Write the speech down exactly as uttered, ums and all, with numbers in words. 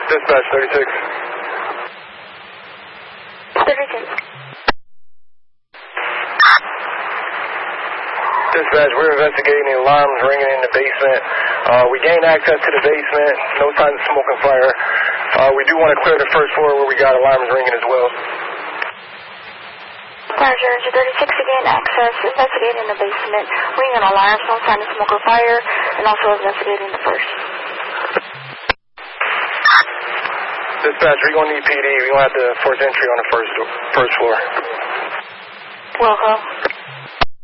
Dispatch thirty-six. thirty-six. Dispatch, we're investigating alarms ringing in the basement. Uh, we gained access to the basement. No signs of smoke and fire. Uh, we do want to clear the first floor where we got alarms ringing as well. Roger, thirty-six again, access, investigating the basement, ringing alarms, no sign of smoke or fire, and also investigating the first. Dispatch, we're going to need P D. We're going to have to force entry on the first, first floor. Welcome.